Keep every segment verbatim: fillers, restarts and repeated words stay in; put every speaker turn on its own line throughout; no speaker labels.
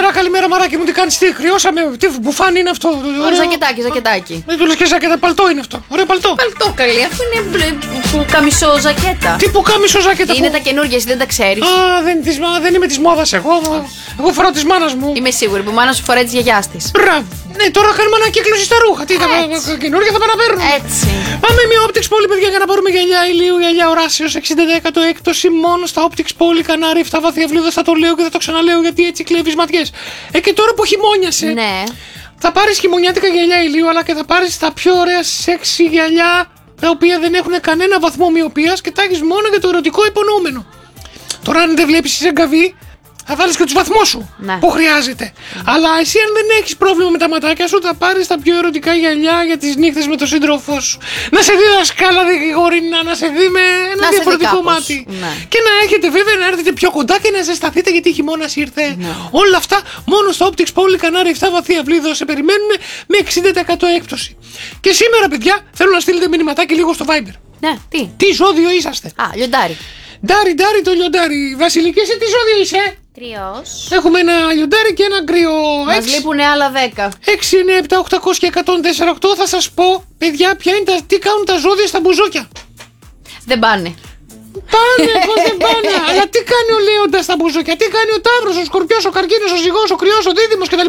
Καλημέρα, καλημέρα, μαράκι μου, τι κάνεις, τι κρυώσαμε, τι μπουφάν είναι αυτό.
Ωραίο... Ζακετάκι, ζακετάκι.
Δεν του λες και ζακέτα, παλτό είναι αυτό. Ωραίο παλτό.
Παλτό, καλή, αφού είναι που κάμισο ζακέτα.
Τι που κάμισο ζακέτα.
Είναι
που...
τα καινούργια, εσύ δεν τα ξέρεις.
Α, δεν, της, δεν είμαι της μόδας εγώ. Εγώ φοράω της μάνας μου.
Είμαι σίγουρη που η μάνα σου φοράει της γιαγιάς της.
Μπράβο. Ναι, τώρα κάνουμε ανακύκλωση στα ρούχα. Τι, τα καινούργια θα παραπέρνουν.
Έτσι.
Πάμε μια Optics Poly, παιδιά, για να πάρουμε γυαλιά ηλίου, γυαλιά οράσεως, εξήντα τοις εκατό έκπτωση μόνο στα Optics Poly, Κανάρι, εφτά βαθιά βλίδα. Θα το λέω και θα το ξαναλέω γιατί έτσι κλέβεις ματιές. Ε, και τώρα που χειμώνιασε,
Ναι.
θα πάρεις χειμωνιάτικα γυαλιά ηλίου, αλλά και θα πάρεις τα πιο ωραία σεξι γυαλιά, τα οποία δεν έχουν κανένα βαθμό μοιοπίας και τα έχεις μόνο για το ερωτικό υπονοούμενο. Τώρα, αν δεν βλέπεις είσαι γκαβί, θα βάλεις και τους βαθμούς σου,
ναι, που
χρειάζεται. Mm. Αλλά εσύ, αν δεν έχεις πρόβλημα με τα ματάκια σου, θα πάρεις τα πιο ερωτικά γυαλιά για τις νύχτες με τον σύντροφό σου. Να σε δει δασκάλα δικηγόρινα, να σε δει με ένα
να
διαφορετικό μάτι.
Ναι.
Και να έχετε βέβαια να έρθετε πιο κοντά και να ζεσταθείτε γιατί χειμώνας ήρθε.
Ναι.
Όλα αυτά μόνο στο Optics Poly, Κανάρι, εφτά βαθιά βλίδα σε περιμένουν με εξήντα τοις εκατό έκπτωση. Και σήμερα, παιδιά, θέλω να στείλετε μηνυματάκι λίγο στο Viber.
Ναι, τι.
Τι ζώδιο είσαστε.
Α, λιοντάρι.
Ντάρι, ντάρι το λιοντάρι. Βασιλική, εσύ τι ζώδιο είσαι.
Τριός.
Έχουμε ένα λιοντάρι και ένα γκριό.
Μας λείπουνε άλλα δέκα.
έξι, εννιά, επτά, οκτακόσια και εκατόν τέσσερα οκτώ. Θα σας πω, παιδιά, ποια είναι τα, τι κάνουν τα ζώδια στα μπουζούκια.
Δεν πάνε.
Πάνε, πώς δεν πάνε. Αλλά τι κάνει ο Λέοντας στα μπουζούκια, τι κάνει ο Ταύρος, ο Σκορπιός, ο Καρκίνος, ο Ζυγός, ο Κρυός, ο Δίδυμος κτλ.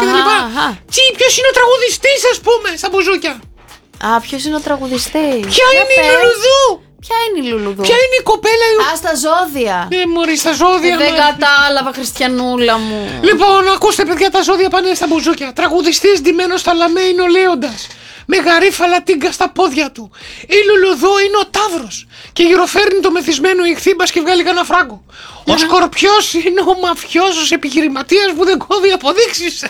Τι, ποιος είναι ο τραγουδιστής, ας πούμε, στα μπουζούκια.
Α, ποιος είναι ο τραγουδιστής.
Ποια είναι η Λουλουδού.
Ποια είναι η Λουλουδού.
Ποια είναι η κοπέλα.
Α, στα ζώδια.
Ναι, μωρή, στα ζώδια.
Ε, δεν μα... κατάλαβα, Χριστιανούλα μου.
Λοιπόν, ακούστε, παιδιά, τα ζώδια πάνε στα μπουζούκια. Τραγουδιστής ντυμένος στα λαμέ είναι ο Λέοντας. Με γαρίφαλα τίγκα στα πόδια του. Η Λουλουδού είναι ο Ταύρος. Και γυροφέρνει το μεθυσμένο ηχθύμπας και βγάλει κανένα φράγκο. Yeah. Ο Σκορπιός είναι ο μαφιόζος επιχειρηματίας που δεν κόβει αποδείξεις.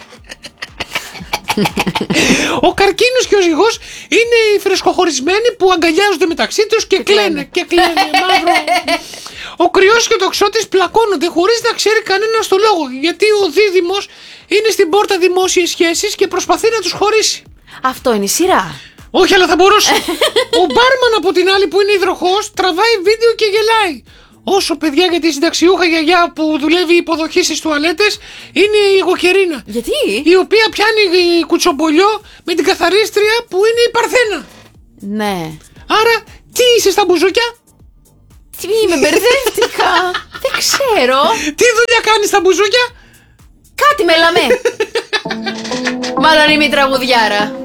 Ο Καρκίνος και ο Ζυγός είναι οι φρεσκοχωρισμένοι που αγκαλιάζονται μεταξύ τους και, και κλαίνε και κλαίνε μαύρο. Ο Κρυός και ο Τοξότης πλακώνονται χωρίς να ξέρει κανένας το λόγο, γιατί ο Δίδυμος είναι στην πόρτα δημόσιες σχέσεις και προσπαθεί να τους χωρίσει.
Αυτό είναι η σειρά.
Όχι, αλλά θα μπορούσε. Ο μπάρμαν από την άλλη που είναι υδροχός τραβάει βίντεο και γελάει. Όσο, παιδιά, για τη συνταξιούχα γιαγιά που δουλεύει υποδοχή στις τουαλέτες είναι η Γοκερίνα.
Γιατί?
Η οποία πιάνει κουτσομπολιό με την καθαρίστρια που είναι η Παρθένα.
Ναι.
Άρα, τι είσαι στα μπουζούκια?
Τι, με μπερδεύτηκα. Δεν ξέρω.
Τι δουλειά κάνεις στα μπουζούκια?
Κάτι με λαμέ. Μάλλον είμαι η τραγουδιάρα.